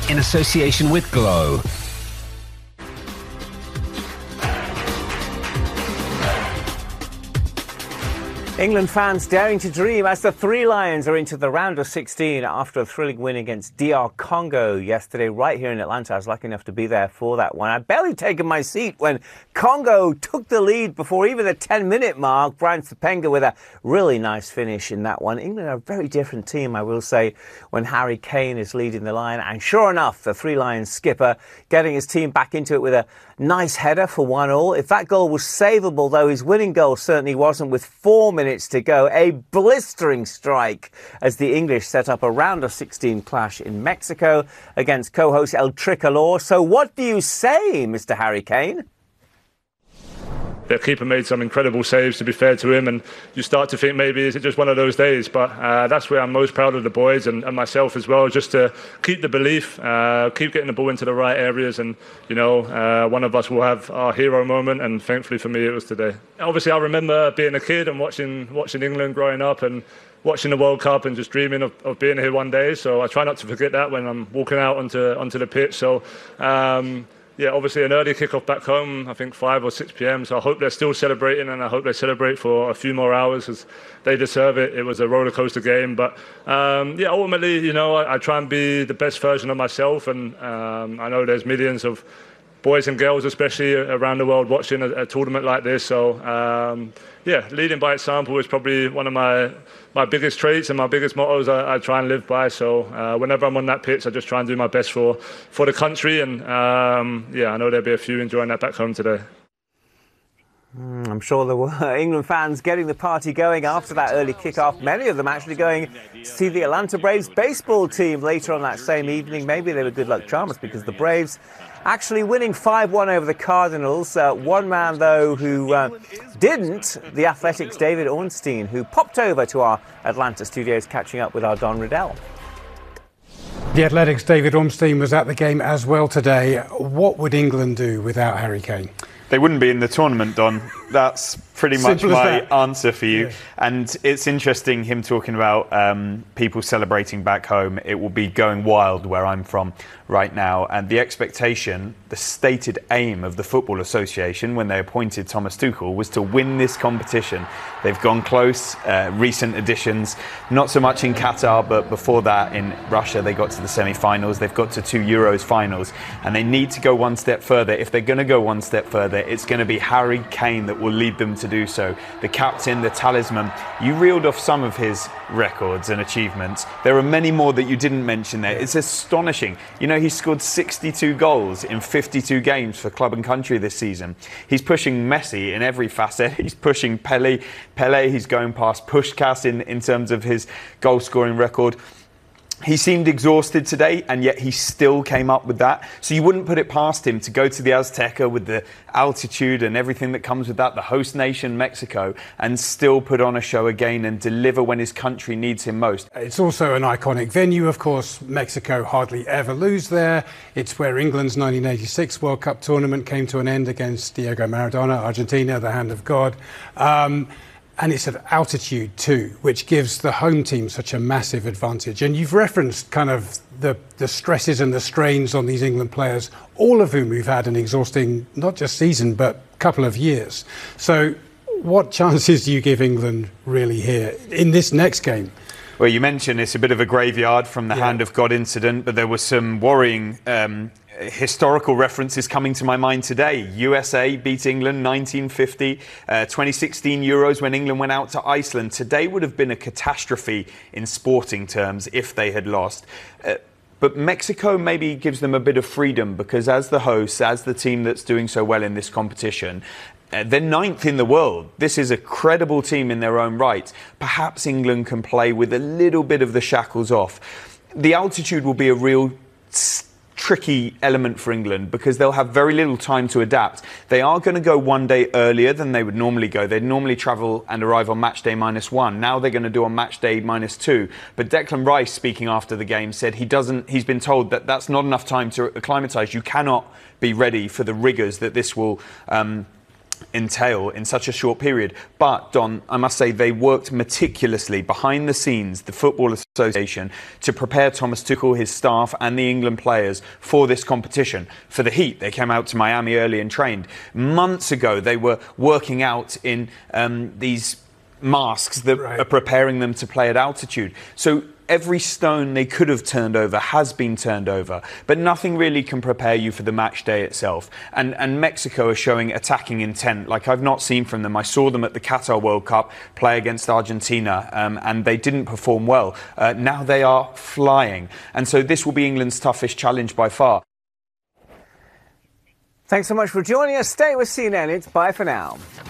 in association with Glow. England fans daring to dream as the Three Lions are into the round of 16 after a thrilling win against DR Congo yesterday right here in Atlanta. I was lucky enough to be there for that one. I'd barely taken my seat when Congo took the lead before even the 10-minute mark. Brian Sapenga with a really nice finish in that one. England are a very different team, I will say, when Harry Kane is leading the line. And sure enough, the Three Lions skipper getting his team back into it with a nice header for 1-1. If that goal was savable, though, his winning goal certainly wasn't, with 4 minutes to go. A blistering strike as the English set up a round of 16 clash in Mexico against co-host El Tricolor. So what do you say, Mr. Harry Kane? Their keeper made some incredible saves, to be fair to him, and you start to think maybe is it just one of those days, but that's where I'm most proud of the boys and myself as well, just to keep the belief, keep getting the ball into the right areas, and one of us will have our hero moment, and thankfully for me it was today. Obviously I remember being a kid and watching England growing up and watching the World Cup and just dreaming of being here one day, so I try not to forget that when I'm walking out onto the pitch. So yeah, obviously an early kickoff back home, I think 5 or 6 p.m. So I hope they're still celebrating, and I hope they celebrate for a few more hours because they deserve it. It was a roller coaster game, but ultimately, I try and be the best version of myself, and I know there's millions of boys and girls, especially around the world, watching a tournament like this. So leading by example is probably one of my biggest traits and my biggest mottos I try and live by. So whenever I'm on that pitch, I just try and do my best for the country. And I know there'll be a few enjoying that back home today. I'm sure there were England fans getting the party going after that early kick-off. Many of them actually going to see the Atlanta Braves baseball team later on that same evening. Maybe they were good luck charms because the Braves actually winning 5-1 over the Cardinals. One man, though, who didn't, the Athletic's David Ornstein, who popped over to our Atlanta studios catching up with our Don Riddell. The Athletic's David Ornstein was at the game as well today. What would England do without Harry Kane? They wouldn't be in the tournament, Don. That's pretty much my answer for you. Yeah. And it's interesting him talking about people celebrating back home. It will be going wild where I'm from right now. And the expectation, the stated aim of the Football Association when they appointed Thomas Tuchel was to win this competition. They've gone close, recent editions, not so much in Qatar, but before that in Russia, they got to the semi-finals. They've got to 2 Euros finals, and they need to go one step further. If they're going to go one step further, it's going to be Harry Kane that will lead them to do so. The captain, the talisman. You reeled off some of his records and achievements. There are many more that you didn't mention there. It's astonishing. He scored 62 goals in 52 games for club and country this season. He's pushing Messi in every facet. He's pushing Pele. He's going past Puskás in terms of his goal scoring record. He seemed exhausted today, and yet he still came up with that. So you wouldn't put it past him to go to the Azteca with the altitude and everything that comes with that, the host nation, Mexico, and still put on a show again and deliver when his country needs him most. It's also an iconic venue, of course. Mexico hardly ever lose there. It's where England's 1986 World Cup tournament came to an end against Diego Maradona, Argentina, the hand of God. And it's at altitude too, which gives the home team such a massive advantage. And you've referenced kind of the stresses and the strains on these England players, all of whom we've had an exhausting, not just season, but couple of years. So what chances do you give England really here in this next game? Well, you mentioned it's a bit of a graveyard from the hand of God incident, but there was some worrying historical references coming to my mind today. USA beat England 1950, 2016 Euros when England went out to Iceland. Today would have been a catastrophe in sporting terms if they had lost. But Mexico maybe gives them a bit of freedom because as the hosts, as the team that's doing so well in this competition, they're 9th in the world. This is a credible team in their own right. Perhaps England can play with a little bit of the shackles off. The altitude will be a real tricky element for England because they'll have very little time to adapt. They are going to go one day earlier than they would normally go. They'd normally travel and arrive on match day -1. Now they're going to do on match day -2. But Declan Rice, speaking after the game, said he's been told that that's not enough time to acclimatise. You cannot be ready for the rigours that this will entail in such a short period. But, Don, I must say they worked meticulously behind the scenes, the Football Association, to prepare Thomas Tuchel, his staff and the England players for this competition. For the heat, they came out to Miami early and trained. Months ago, they were working out in these masks that are preparing them to play at altitude. So every stone they could have turned over has been turned over, but nothing really can prepare you for the match day itself. And Mexico are showing attacking intent like I've not seen from them. I saw them at the Qatar World Cup play against Argentina, and they didn't perform well. Now they are flying. And so this will be England's toughest challenge by far. Thanks so much for joining us. Stay with CNN. It's bye for now.